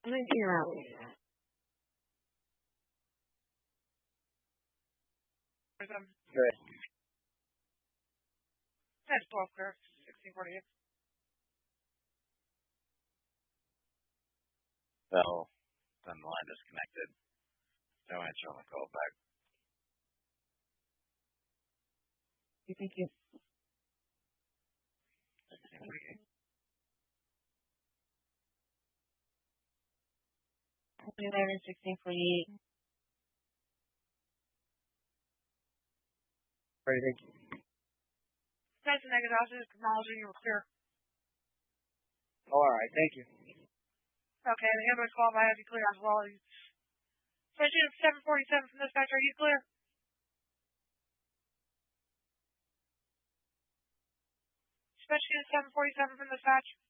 I'm going to figure out. Good. That's 12 clear. 1648. Well, then the line disconnected. No answer on the call back. Thank you. 1648. 1648. Ready, thank you. That's a negative. I was just acknowledging you were clear. Oh, all right, thank you. Okay, the ambulance call by you clear as well. Especially at 747 from dispatch, are you clear? Especially at 747 from dispatch.